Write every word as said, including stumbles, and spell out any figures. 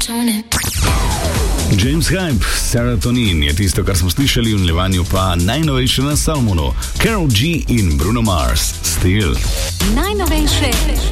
serotonin. James Hype, Serotonin je tisto, kar smo slišali, v nadaljevanju pa najnovejše na Salmonu, Karol G in Bruno Mars, Still. Najnovejše